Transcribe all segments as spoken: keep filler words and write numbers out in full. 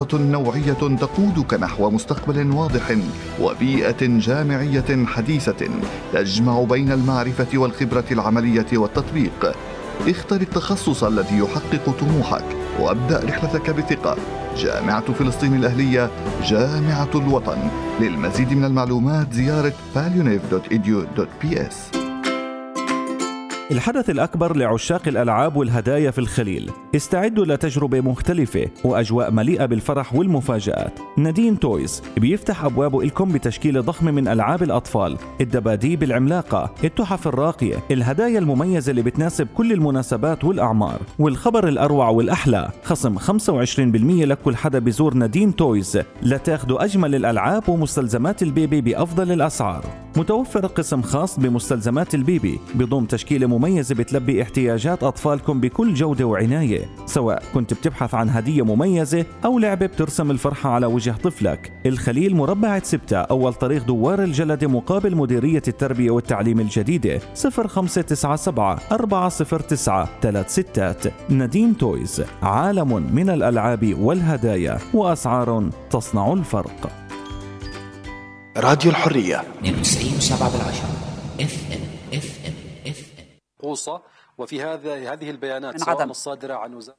خطوات نوعية تقودك نحو مستقبل واضح وبيئة جامعية حديثة تجمع بين المعرفة والخبرة العملية والتطبيق. اختر التخصص الذي يحقق طموحك وابدأ رحلتك بثقة. جامعة فلسطين الأهلية، جامعة الوطن. للمزيد من المعلومات زيارة باليونيف دوت إي دي يو دوت بي إس. الحدث الأكبر لعشاق الألعاب والهدايا في الخليل. استعدوا لتجربة مختلفة وأجواء مليئة بالفرح والمفاجآت. نادين تويز بيفتح أبوابه لكم بتشكيلة ضخمة من ألعاب الأطفال، الدباديب العملاقة، التحف الراقية، الهدايا المميزة اللي بتناسب كل المناسبات والأعمار. والخبر الأروع والأحلى، خصم خمسة وعشرين بالمئة لكل حدا بيزور نادين تويز لتاخدوا أجمل الألعاب ومستلزمات البيبي بأفضل الأسعار. متوفر قسم خاص بمستلزمات البيبي بضم تشكيلة مميزة بتلبي احتياجات أطفالكم بكل جودة وعناية، سواء كنت بتبحث عن هدية مميزة أو لعبة بترسم الفرحة على وجه طفلك. الخليل مربع ستة، أول طريق دوار الجلدة مقابل مديرية التربية والتعليم الجديدة. صفر خمسة تسعة سبعة أربعة صفر تسعة ثلاث ستات. نادين تويز، عالم من الألعاب والهدايا وأسعار تصنع الفرق. راديو الحرية اثنين وتسعين وسبعة بالعشرة اف ام اف ام اف ام قوصة. وفي هذا هذه البيانات سواء الصادرة عن وزارة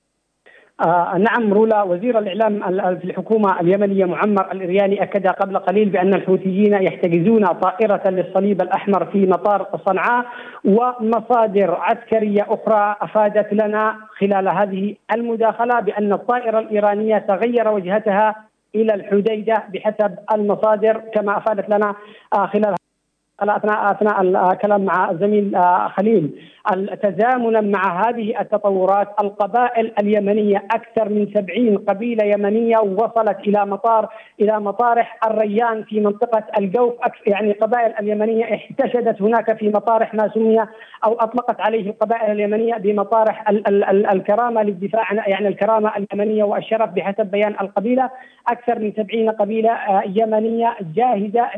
آه نعم رولا، وزير الإعلام في الحكومة اليمنية معمر الإرياني أكد قبل قليل بأن الحوثيين يحتجزون طائرة للصليب الأحمر في مطار صنعاء. ومصادر عسكرية أخرى أفادت لنا خلال هذه المداخلة بأن الطائرة الإيرانية تغير وجهتها إلى الحديدة بحسب المصادر، كما أفادت لنا خلال أثناء أثناء الكلام مع الزميل خليل. تزامنا مع هذه التطورات، القبائل اليمنية أكثر من سبعين قبيلة يمنية وصلت إلى مطار إلى مطارح الريان في منطقة الجوف. يعني القبائل اليمنية احتشدت هناك في مطارح ما سمي أو أطلقت عليه القبائل اليمنية بمطارح ال ال ال الكرامة للدفاع عن يعني الكرامة اليمنية والشرف بحسب بيان القبيلة. أكثر من سبعين قبيلة يمنية جاهزة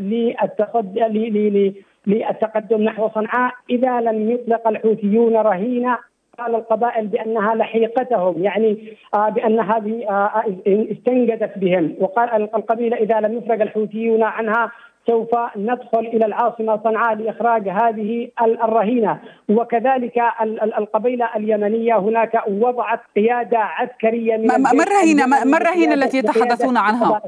للتصدي للتقدم نحو صنعاء إذا لم يطلق الحوثيون رهينة. قال القبائل بأنها لحيقتهم، يعني بأن هذه استنجدت بهم. وقال القبيلة إذا لم يفرج الحوثيون عنها سوف ندخل إلى العاصمة صنعاء لإخراج هذه الرهينة. وكذلك القبيلة اليمنية هناك وضعت قيادة عسكرية من ما الرهينة ما الرهينة التي يتحدثون عنها؟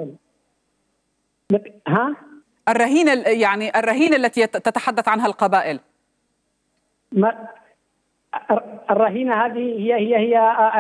ها؟ الرهينة يعني الرهينة التي تتحدث عنها القبائل. ما الرهينة هذه هي هي هي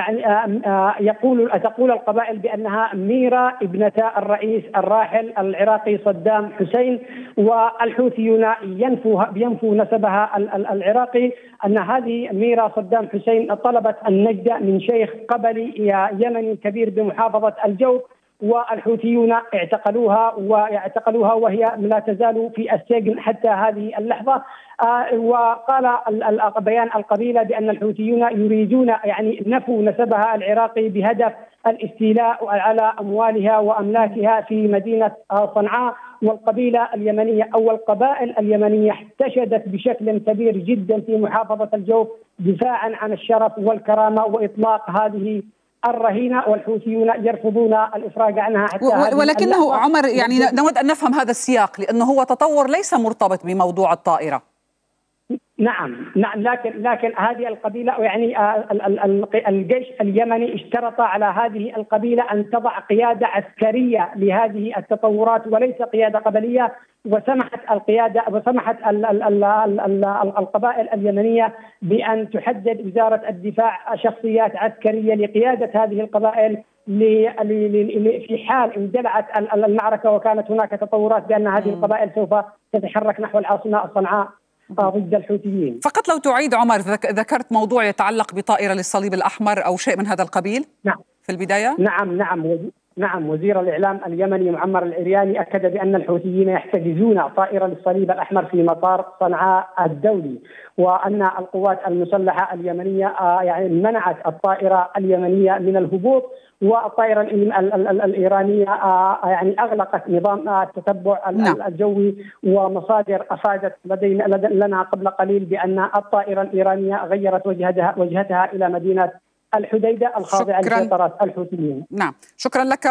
يقول تقول القبائل بأنها ميرا ابنة الرئيس الراحل العراقي صدام حسين، والحوثيون ينفوا ينفوا نسبها العراقي. أن هذه ميرا صدام حسين طلبت النجدة من شيخ قبلي يمني كبير بمحافظة الجوف، والحوثيون اعتقلوها واعتقلوها وهي لا تزال في السجن حتى هذه اللحظة. آه وقال بيان القبيلة بأن الحوثيون يريدون يعني نفوا نسبها العراقي بهدف الاستيلاء على أموالها وأملاكها في مدينة صنعاء. والقبيلة اليمنية أو القبائل اليمنية احتشدت بشكل كبير جدا في محافظة الجوف دفاعا عن الشرف والكرامة وإطلاق هذه الرهينة، والحوثيون يرفضون الإفراج عنها حتى ولكنه عمر يعني نود أن نفهم هذا السياق، لأنه هو تطور ليس مرتبط بموضوع الطائرة. نعم نعم لكن لكن هذه القبيلة يعني الجيش اليمني اشترط على هذه القبيلة أن تضع قيادة عسكرية لهذه التطورات وليس قيادة قبلية، وسمحت القيادة وسمحت القبائل اليمنية بأن تحدد وزارة الدفاع شخصيات عسكرية لقيادة هذه القبائل في حال اندلعت المعركة وكانت هناك تطورات بأن هذه القبائل سوف تتحرك نحو العاصمة صنعاء ضد الحوثيين. فقط لو تعيد عمر، ذكرت موضوع يتعلق بطائرة للصليب الأحمر أو شيء من هذا القبيل. نعم في البداية. نعم نعم نعم وزير الإعلام اليمني معمر الإرياني أكد بأن الحوثيين يحتجزون طائرة للصليب الأحمر في مطار صنعاء الدولي، وأن القوات المسلحة اليمنية يعني منعت الطائرة اليمنية من الهبوط، والطائرة الإيرانية يعني أغلقت نظام التتبع الجوي. ومصادر أفادت لدينا لنا قبل قليل بأن الطائرة الإيرانية غيرت وجهتها وجهتها إلى مدينة الحديدة الخاضعة لسيطرة الحوثيين. نعم، شكرا لك.